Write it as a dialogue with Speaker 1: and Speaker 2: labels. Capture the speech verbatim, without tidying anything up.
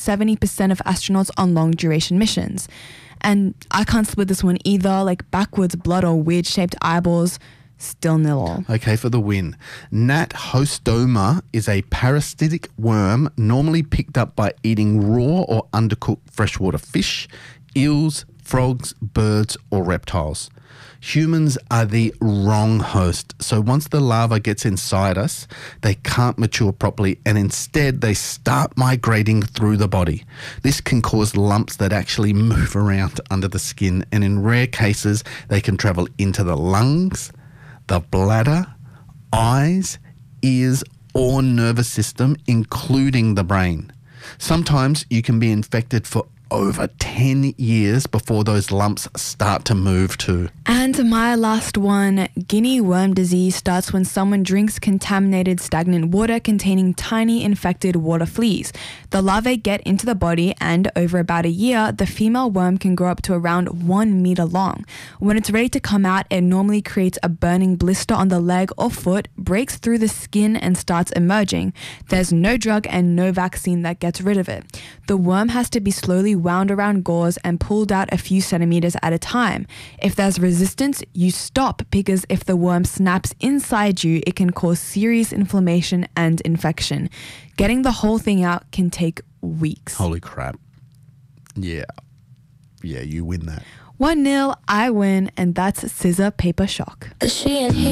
Speaker 1: seventy percent of astronauts on long-duration missions. And I can't split this one either, like backwards blood or weird-shaped eyeballs, still nil all.
Speaker 2: Okay, for the win. Gnathostoma is a parasitic worm normally picked up by eating raw or undercooked freshwater fish, eels, frogs, birds, or reptiles. Humans are the wrong host, so once the larva gets inside us, they can't mature properly and instead they start migrating through the body. This can cause lumps that actually move around under the skin, and in rare cases, they can travel into the lungs, the bladder, eyes, ears, or nervous system, including the brain. Sometimes you can be infected for over ten years before those lumps start to move too.
Speaker 1: And my last one, guinea worm disease starts when someone drinks contaminated stagnant water containing tiny infected water fleas. The larvae get into the body and over about a year, the female worm can grow up to around one meter long. When it's ready to come out, it normally creates a burning blister on the leg or foot, breaks through the skin and starts emerging. There's no drug and no vaccine that gets rid of it. The worm has to be slowly wound around gauze and pulled out a few centimeters at a time. If there's resistance, you stop, because if the worm snaps inside you, it can cause serious inflammation and infection. Getting the whole thing out can take weeks.
Speaker 2: Holy crap. Yeah. Yeah, you win that.
Speaker 1: one nil, I win, and that's scissor, paper, shock.
Speaker 3: She and he